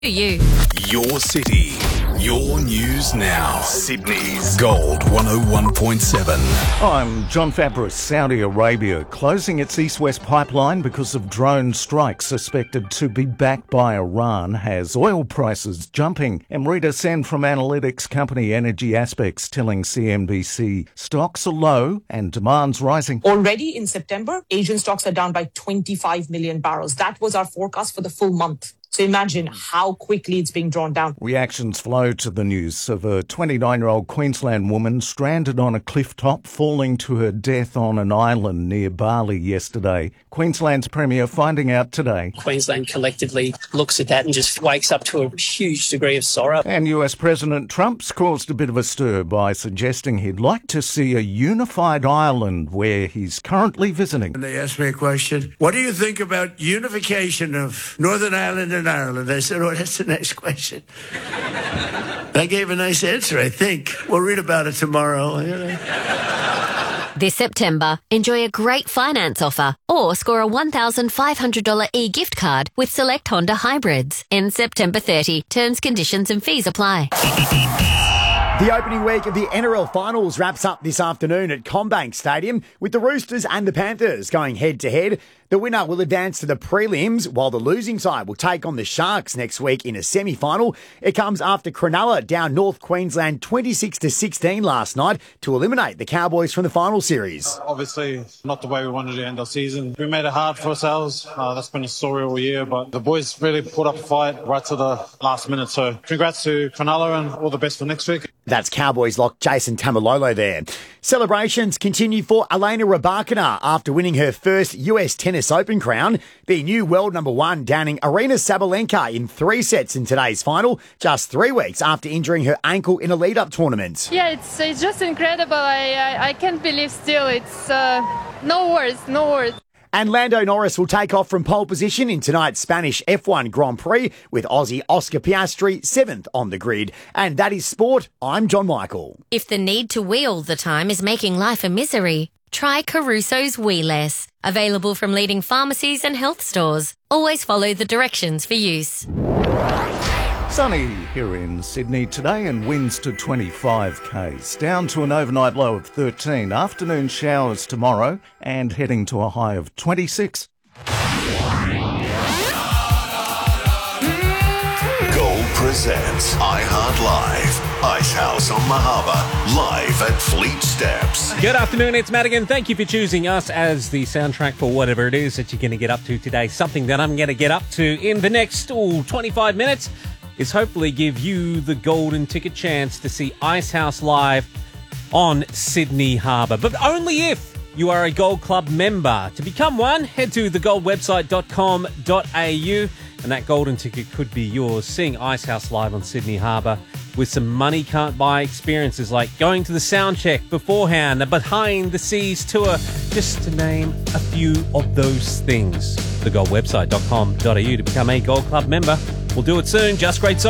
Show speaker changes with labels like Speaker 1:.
Speaker 1: You.
Speaker 2: Your city, your news now. Sydney's Gold 101.7.
Speaker 3: I'm John Fabris. Saudi Arabia closing its east-west pipeline because of drone strikes suspected to be backed by Iran has oil prices jumping. Amrita Sen from analytics company Energy Aspects telling CNBC stocks are low and demand's rising.
Speaker 4: Already in September, Asian stocks are down by 25 million barrels. That was our forecast for the full month. So imagine how quickly it's being drawn down.
Speaker 3: Reactions flow to the news of a 29-year-old Queensland woman stranded on a cliff top, falling to her death on an island near Bali yesterday. Queensland's Premier finding out today.
Speaker 5: Queensland collectively looks at that and just wakes up to a huge degree of sorrow.
Speaker 3: And US President Trump's caused a bit of a stir by suggesting he'd like to see a unified Ireland where he's currently visiting.
Speaker 6: They asked me a question. What do you think about unification of Northern Ireland and Ireland? I said, oh, that's the next question. I gave a nice answer, I think. We'll read about it tomorrow.
Speaker 1: This September, enjoy a great finance offer or score a $1,500 e-gift card with select Honda hybrids. Ends September 30. Terms, conditions and fees apply.
Speaker 7: The opening week of the NRL Finals wraps up this afternoon at CommBank Stadium with the Roosters and the Panthers going head-to-head. The winner will advance to the prelims, while the losing side will take on the Sharks next week in a semi-final. It comes after Cronulla down North Queensland 26-16 last night to eliminate the Cowboys from the final series.
Speaker 8: Obviously, not the way we wanted to end our season. We made it hard for ourselves. That's been a story all year, but the boys really put up a fight right to the last minute. So congrats to Cronulla and all the best for next week.
Speaker 7: That's Cowboys lock Jason Tamalolo there. Celebrations continue for Elena Rybakina after winning her first US Tennis Open crown. The new world number one downing Aryna Sabalenka in 3 sets in today's final, just 3 weeks after injuring her ankle in a lead-up tournament.
Speaker 9: Yeah, it's just incredible. I can't believe still. It's no words.
Speaker 7: And Lando Norris will take off from pole position in tonight's Spanish F1 Grand Prix with Aussie Oscar Piastri 7th on the grid. And that is sport. I'm John Michael.
Speaker 1: If the need to wee all the time is making life a misery, try Caruso's Wee Less. Available from leading pharmacies and health stores. Always follow the directions for use.
Speaker 3: Sunny here in Sydney today and winds to 25 k's. Down to an overnight low of 13. Afternoon showers tomorrow and heading to a high of 26.
Speaker 2: Gold presents iHeart Live. Ice House on Mahaba, live at Fleet Steps.
Speaker 10: Good afternoon, it's Madigan. Thank you for choosing us as the soundtrack for whatever it is that you're going to get up to today. Something that I'm going to get up to in the next 25 minutes is hopefully give you the golden ticket chance to see Ice House live on Sydney Harbour. But only if you are a Gold Club member. To become one, head to thegoldwebsite.com.au and that golden ticket could be yours. Seeing Ice House live on Sydney Harbour with some money can't buy experiences like going to the sound check beforehand, a behind the scenes tour, just to name a few of those things. Thegoldwebsite.com.au to become a Gold Club member. We'll do it soon. Just great songs.